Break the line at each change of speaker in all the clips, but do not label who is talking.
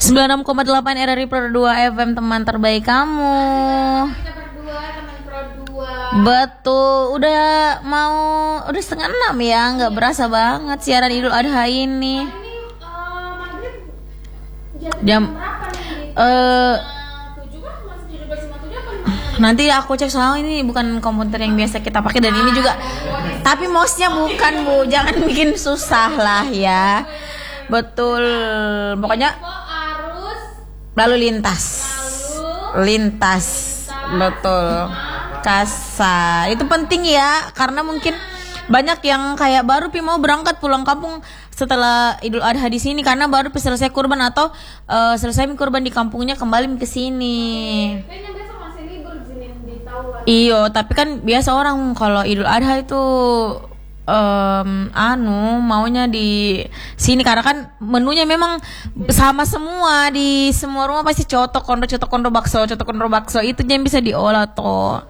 96,8 RRI Pro 2 FM, teman terbaik kamu.
Kita berdua teman Pro 2.
Betul, udah setengah 6 ya, nggak berasa banget siaran Idul Adha ini.
Ini maghrib
Jam
berapa nih? 7 kan masih 17.57 apa 5?
nanti aku cek soal ini bukan komputer yang biasa kita pakai dan ini juga. Tapi mouse-nya bukan, Bu. Jangan bikin susah lah ya. Betul. Pokoknya
Arus
lalu lintas. Betul. Kasa. Itu penting ya, karena mungkin banyak yang kayak baru mau berangkat pulang kampung setelah Idul Adha di sini karena baru selesai kurban atau selesai kurban di kampungnya kembali ke sini.
kayaknya besok masih libur Senin di Tauan.
Iyo, tapi kan biasa orang kalau Idul Adha itu maunya di sini karena kan menunya memang sama semua, di semua rumah pasti coto kondo bakso itu yang bisa diolah toh.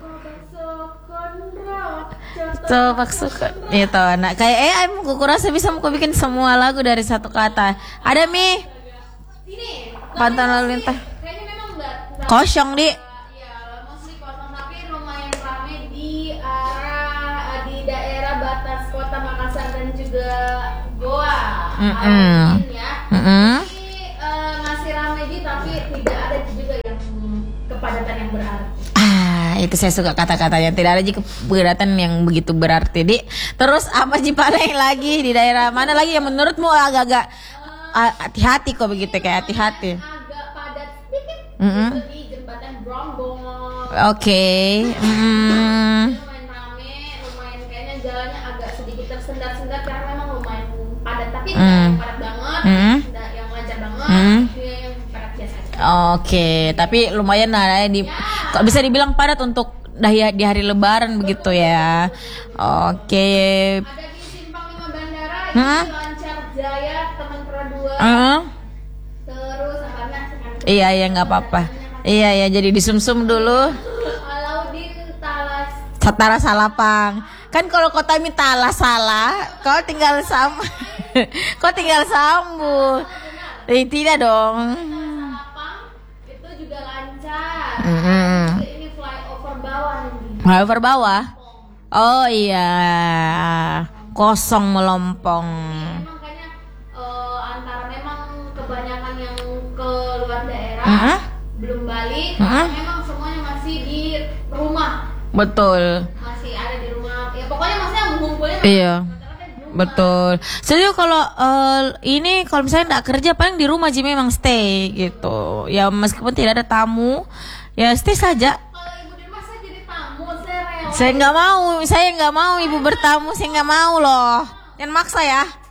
Bakso itu nah kayak aku rasa bisa aku bikin semua lagu dari satu kata. Ada Mi
Ini
pantauan lalu lintas
kayaknya memang enggak
kosong di
ya, mostly kosong tapi lumayan ramai di daerah batas kota Makassar dan juga Goa. Alauddin ya. Ini masih ramai tapi tidak ada juga yang kepadatan yang berarti.
Itu saya suka kata-katanya, tidak ada keberatan yang begitu berarti. Terus apa paling lagi di daerah mana lagi yang menurutmu agak-agak hati-hati kok begitu, kayak hati-hati?
Agak padat sedikit itu di jembatan Brombong.
Oke.
Lumayan rame, lumayan kayaknya jalannya agak sedikit tersendat-sendat karena memang lumayan padat, tapi tidak yang padat banget, tidak yang lancar banget, dia yang padat biasa aja.
Oke, tapi lumayan lah kok bisa dibilang padat untuk di hari Lebaran begitu ya. Oke.
Ada di Simpang 5 Bandara, ini lancar jaya teman Pro 2. Terus apa sekarang?
Iya nggak apa-apa. Iya jadi disumsum dulu.
Alauddin
Tara Salapang. Kan kalau kota Mitala salah, kau tinggal sambung. Tidak dong.
Salapang itu juga lancar. Ini flyover bawah nih.
Flyover bawah. Oh iya. Kosong melompong.
Memang kayaknya antara memang kebanyakan yang ke luar daerah belum balik, memang semuanya masih di rumah.
Betul.
Masih ada di rumah. Ya pokoknya maksudnya ngumpulnya
Iya.
rata-rata di rumah.
Betul. Serius kalau ini kalau misalnya nggak kerja paling di rumah aja memang stay gitu. Ya meskipun tidak ada tamu, ya stay saja.
Kalau ibu di rumah saya jadi tamu, saya rela.
Saya nggak mau ibu bertamu, saya nggak mau loh. Jangan maksa ya.